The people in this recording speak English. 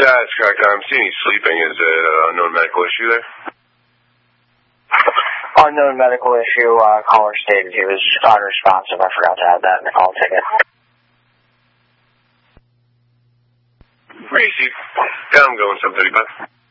Yeah, that's correct. I'm seeing he's sleeping. Is it an unknown medical issue there? Unknown medical issue. Caller stated he was unresponsive. I forgot to add that in the call ticket. Where is he? Yeah, I'm going 735.